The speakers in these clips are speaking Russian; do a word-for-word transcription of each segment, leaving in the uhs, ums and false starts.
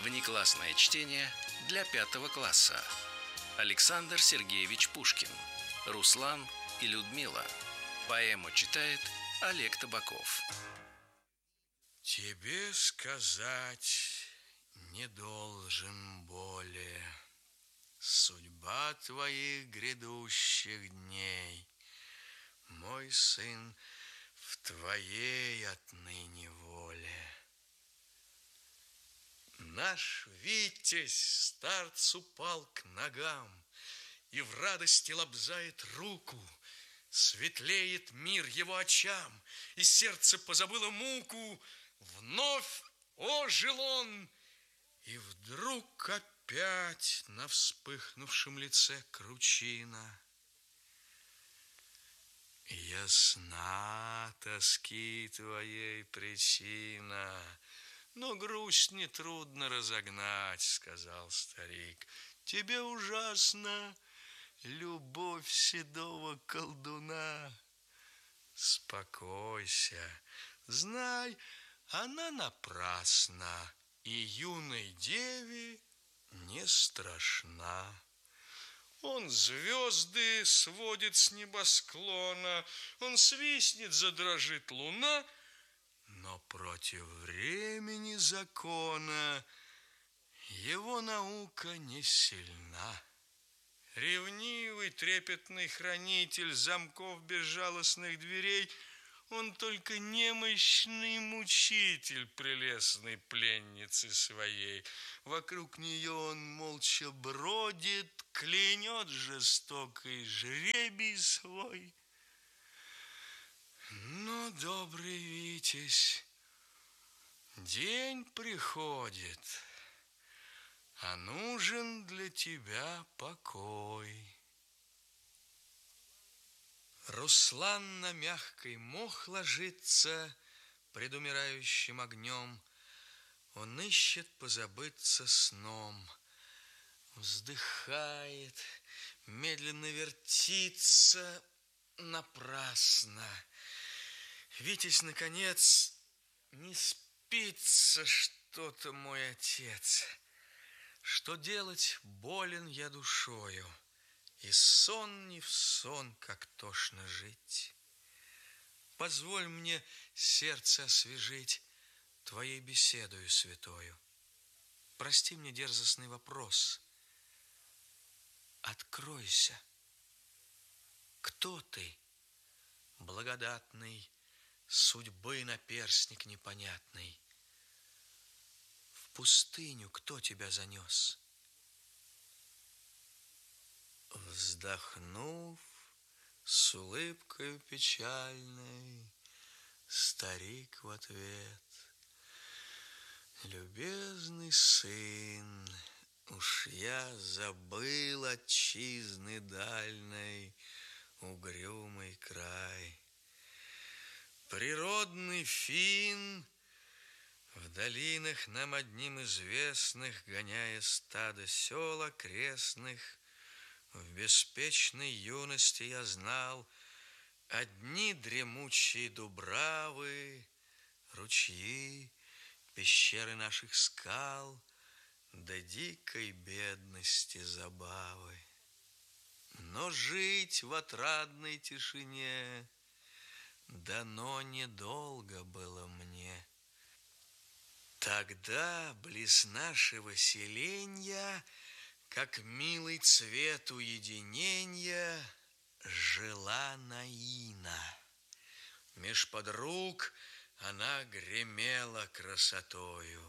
Внеклассное чтение для пятого класса. Александр Сергеевич Пушкин. Руслан и Людмила. Поэму читает Олег Табаков. Тебе сказать не должен более судьба твоих грядущих дней, мой сын, в твоей отныне воле. Наш Витязь старцу упал к ногам и в радости лобзает руку. Светлеет мир его очам, и сердце позабыло муку. Вновь ожил он, и вдруг опять на вспыхнувшем лице кручина. Ясна тоски твоей причина, но грусть нетрудно разогнать, сказал старик. Тебе ужасна любовь седого колдуна. Спокойся, знай, она напрасна, и юной деве не страшна. Он звезды сводит с небосклона, он свистнет, задрожит луна, но против времени закона его наука не сильна. Ревнивый, трепетный хранитель замков безжалостных дверей, он только немощный мучитель прелестной пленницы своей. Вокруг нее он молча бродит, клянет жестокий жребий свой. Но, добрый Витязь, день приходит, а нужен для тебя покой. Руслан на мягкий мох ложится пред умирающим огнем. Он ищет позабыться сном, вздыхает, медленно вертится напрасно. Витязь, наконец, не спится что-то, мой отец. Что делать, болен я душою, и сон не в сон, как тошно жить. Позволь мне сердце освежить твоей беседою святою. Прости мне дерзостный вопрос. Откройся. Кто ты, благодатный, судьбы наперстник непонятный? В пустыню кто тебя занес? Вздохнув с улыбкой печальной, старик в ответ: любезный сын, уж я забыл отчизны дальной угрюмый край. Природный фин, в долинах нам одним известных, гоняя стадо сел окрестных, в беспечной юности я знал одни дремучие дубравы, ручьи, пещеры наших скал, да дикой бедности забавы. Но жить в отрадной тишине дано недолго было мне. Тогда близ нашего селенья, как милый цвет уединенья, жила Наина. Меж подруг она гремела красотою.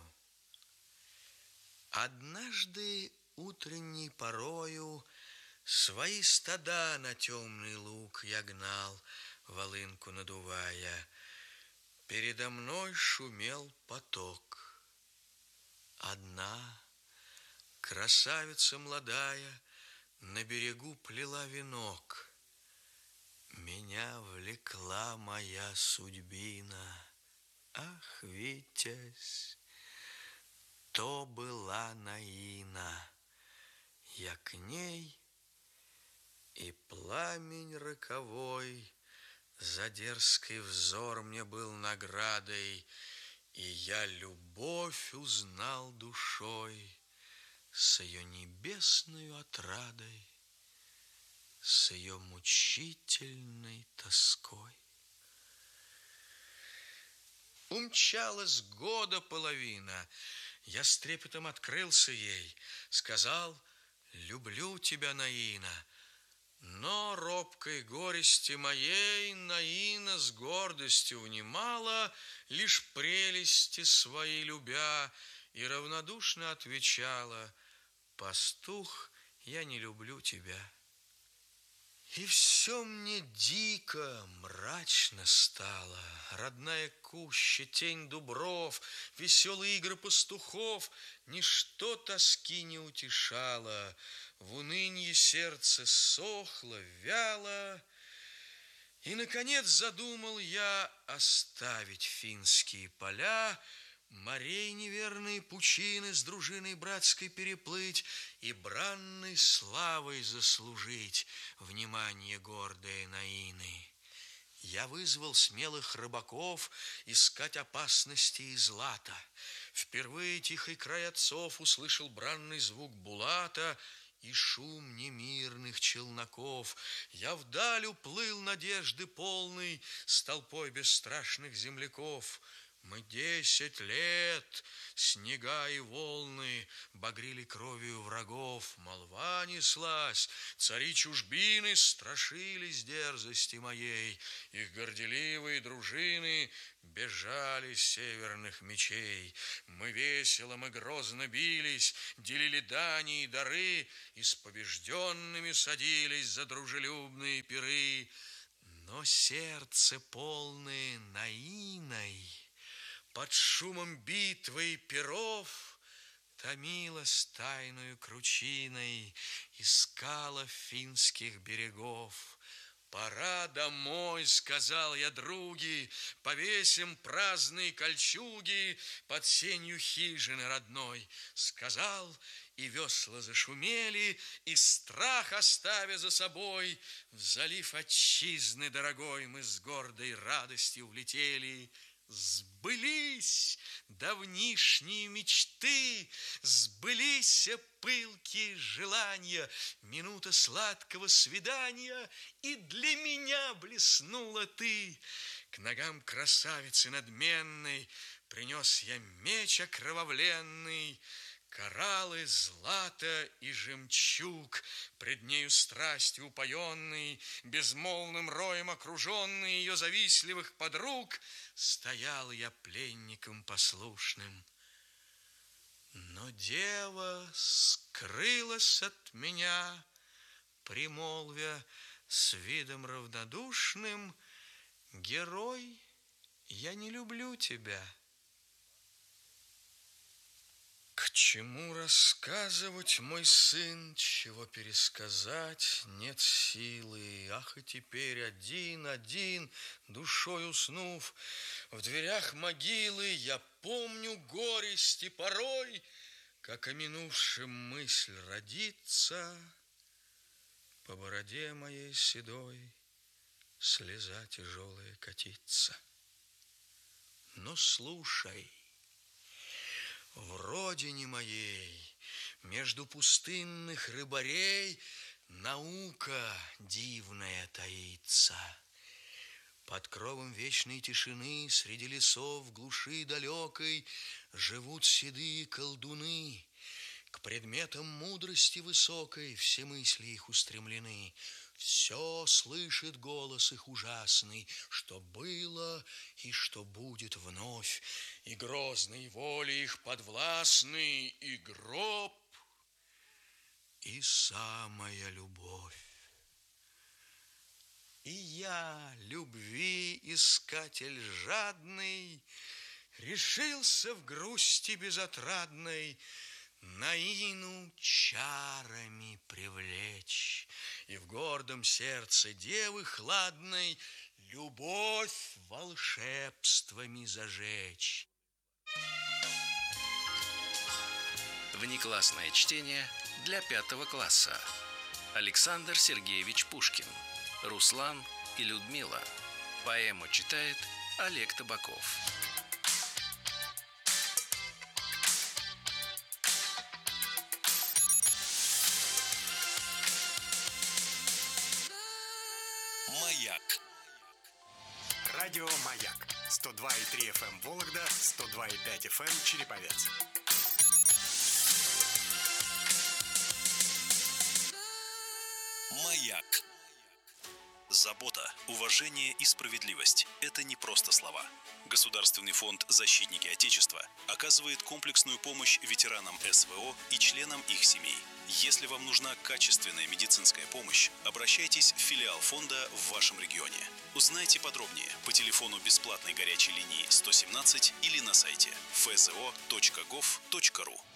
Однажды утренней порою свои стада на темный луг я гнал, волынку надувая. Передо мной шумел поток. Одна красавица молодая на берегу плела венок. Меня влекла моя судьбина. Ах, Витязь, то была Наина. Я к ней, и пламень роковой за дерзкий взор мне был наградой, И я любовь узнал душой с ее небесною отрадой, с ее мучительной тоской. Умчалась года половина, я с трепетом открылся ей, сказал: люблю тебя, Наина. Но робкой горести моей Наина с гордостью унимала, лишь прелести свои любя, и равнодушно отвечала: пастух, я не люблю тебя. И все мне дико, мрачно стало. Родная куща, тень дубров, веселые игры пастухов, ничто тоски не утешало. В унынье сердце сохло, вяло. И, наконец, задумал я оставить финские поля, морей неверные пучины с дружиной братской переплыть и бранной славой заслужить внимание гордой Наины. Я вызвал смелых рыбаков искать опасности и злата. Впервые тихий край отцов услышал бранный звук булата и шум немирных челноков. Я вдаль уплыл надежды полный с толпой бесстрашных земляков. Мы десять лет, снега и волны, багрили кровью врагов. Молва неслась, цари чужбины страшились дерзости моей. Их горделивые дружины бежали с северных мечей. Мы весело, мы грозно бились, делили дани и дары, и с побежденными садились за дружелюбные пиры. Но сердце полное Наиной под шумом битвы и пиров томилась тайною кручиной, искала финских берегов. Пора домой, сказал я, други, повесим праздные кольчуги под сенью хижины родной. Сказал, и весла зашумели, и страх оставя за собой, в залив отчизны дорогой мы с гордой радостью влетели. Сбылись давнишние мечты, сбылись пылкие желания, минута сладкого свидания, и для меня блеснула ты. К ногам красавицы надменной принес я меч окровавленный, кораллы, злато и жемчуг, пред нею страстью упоенный, безмолвным роем окруженный ее завистливых подруг, стоял я пленником послушным. Но дева скрылась от меня, примолвя с видом равнодушным: герой, я не люблю тебя. К чему рассказывать, мой сын, чего пересказать нет силы? Ах, и теперь один, один, душой уснув, в дверях могилы я помню горести порой, как о минувшем мысль родится, по бороде моей седой слеза тяжелая катится. Но слушай, в родине моей, между пустынных рыбарей, наука дивная таится. Под кровом вечной тишины, среди лесов, в глуши далекой, живут седые колдуны. К предметам мудрости высокой все мысли их устремлены. Все слышит голос их ужасный, что было и что будет вновь, и грозной воли их подвластный, и гроб, и самая любовь. И я, любви искатель жадный, решился в грусти безотрадной Наину чарами привлечь и в гордом сердце девы хладной любовь волшебствами зажечь. Внеклассное чтение для пятого класса. Александр Сергеевич Пушкин. Руслан и Людмила. Поэму читает Олег Табаков. Маяк. Радио «Маяк». сто два и три эф эм Вологда, сто два и пять эф эм Череповец. Маяк. Забота, уважение и справедливость – это не просто слова. Государственный фонд «Защитники Отечества» оказывает комплексную помощь ветеранам эс вэ о и членам их семей. Если вам нужна качественная медицинская помощь, обращайтесь в филиал фонда в вашем регионе. Узнайте подробнее по телефону бесплатной горячей линии сто семнадцать или на сайте эф зэ о точка гов точка ру.